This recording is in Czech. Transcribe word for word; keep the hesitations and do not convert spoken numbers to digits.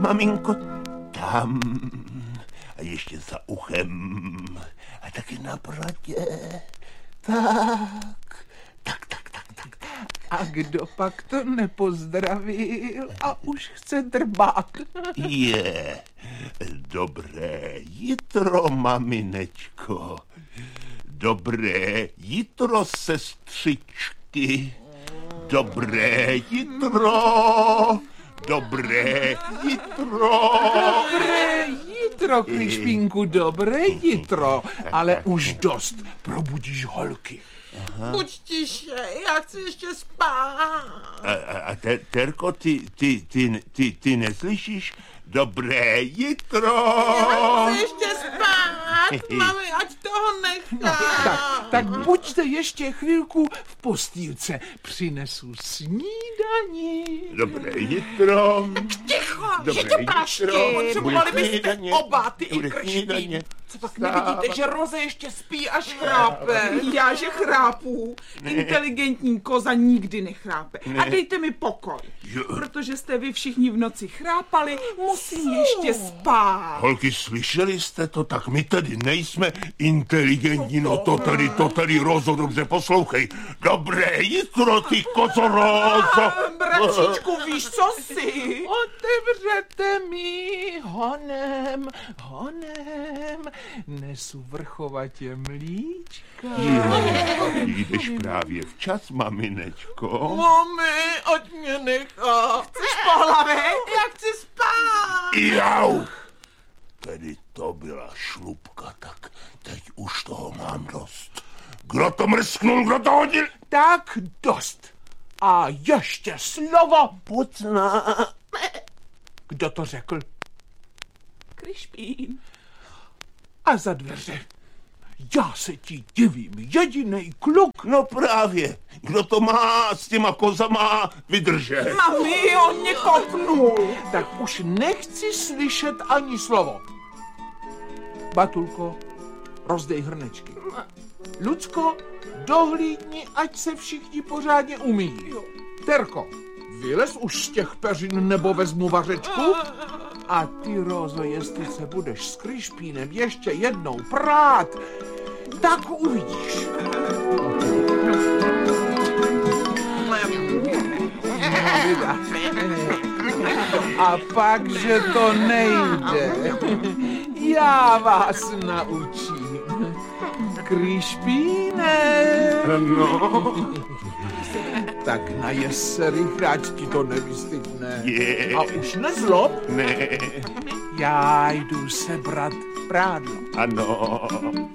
maminko, tam a ještě za uchem a taky na bradě. Tak, tak, tak, tak, tak, tak. A kdo pak to nepozdravil a už chce drbát? Je, dobré jitro, maminečko. Dobré jitro, sestřičky. Dobré jitro. Dobré jitro. Dobré jitro, Krišpínku, dobré jitro. Ale už dost, probudíš holky. Buď tiše, já chci ještě spát. A, a, a te, Terko, ty, ty, ty, ty, ty neslyšíš? Dobré jitro. Já chci ještě spát, mami, ať toho nechá. Tak, tak buďte ještě chvilku v postýlce. Přinesu snídani. Dobré jitro. Ticho, Dobré jeďte prašky. jitro. Potřebovali Bude byste snídaně. oba, ty i Bude Krišpín. snídaně. Co pak nevidíte, že Roze ještě spí až chrápe? Já, že chrápu. Inteligentní koza nikdy nechrápe. A dejte mi pokoj. Protože jste vy všichni v noci chrápali, musím ještě spát. Holky, slyšeli jste to? Tak my tedy nejsme inteligentní, no to tady, to tady, Rozo, dobře poslouchej. Dobré jitro, ty kozo, Rozo. Bratříčku, víš, co jsi? Otevřete mi honem, honem. Nesu vrchovatě mlíčka. Jdeš právě včas, maminečko. Mami, ať mě nechá. Chceš po hlavě? Já chci spát. Jau! Tedy to byla šlupka, tak teď už toho mám dost. Kdo to mrsknul, kdo to hodil? Tak dost. A ještě slovo. Pucna. Kdo to řekl? Krišpín. A za dveře. Já se ti divím, jedinej kluk. No právě, kdo to má s těma kozama vydržet? Mami, on mě kopnul. Tak už nechci slyšet ani slovo. Batulko, rozdej hrnečky. Lucko, dohlídni, ať se všichni pořádně umíjí. Terko, vylez už z těch peřin nebo vezmu vařečku. A ty, Rozo, jestli se budeš s Krišpínem ještě jednou prát, tak uvidíš. A pak, že to nejde. Já vás naučím. Krišpíne. No. Tak najes se rychle, ať ti to nevystydne. Je. A už nezlob, Ne. já jdu sebrat prádlo. Ano.